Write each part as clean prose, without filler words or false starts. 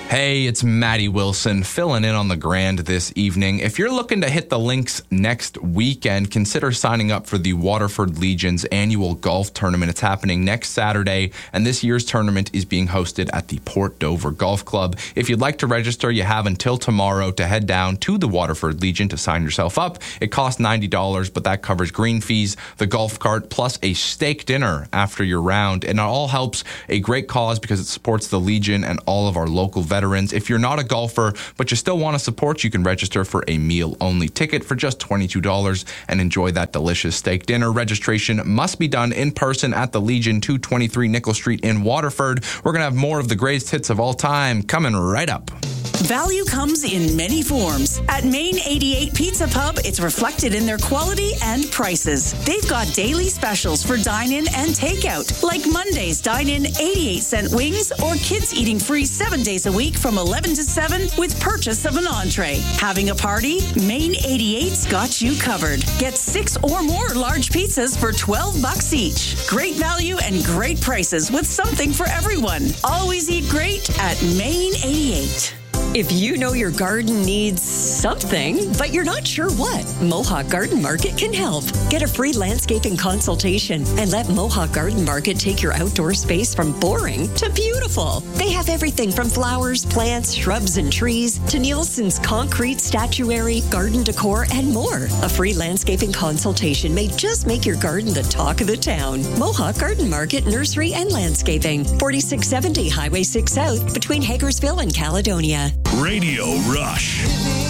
Hey, it's Maddie Wilson filling in on the Grand this evening. If you're looking to hit the links next weekend, consider signing up for the Waterford Legion's annual golf tournament. It's happening next Saturday, and this year's tournament is being hosted at the Port Dover Golf Club. If you'd like to register, you have until tomorrow to head down to the Waterford Legion to sign yourself up. It costs $90, but that covers green fees, the golf cart, plus a steak dinner after your round. And it all helps a great cause because it supports the Legion and all of our local veterans. If you're not a golfer, but you still want to support, you can register for a meal-only ticket for just $22 and enjoy that delicious steak dinner. Registration must be done in person at the Legion, 223 Nickel Street in Waterford. We're going to have more of the greatest hits of all time coming right up. Value comes in many forms. At Main 88 Pizza Pub, it's reflected in their quality and prices. They've got daily specials for dine-in and takeout, like Monday's dine-in 88-cent wings or kids eating free 7 days a week from 11 to 7 with purchase of an entree. Having a party? Main 88's got you covered. Get 6 or more large pizzas for $12 each. Great value and great prices with something for everyone. Always eat great at Main 88. If you know your garden needs something, but you're not sure what, Mohawk Garden Market can help. Get a free landscaping consultation and let Mohawk Garden Market take your outdoor space from boring to beautiful. They have everything from flowers, plants, shrubs, and trees to Nielsen's concrete, statuary, garden decor, and more. A free landscaping consultation may just make your garden the talk of the town. Mohawk Garden Market, Nursery, and Landscaping. 4670 Highway 6 South between Hagersville and Caledonia. Radio Rush.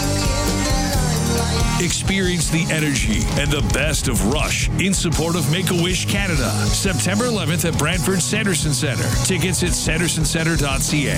Experience the energy and the best of Rush in support of Make-A-Wish Canada. September 11th at Brantford Sanderson Centre. Tickets at sandersoncentre.ca.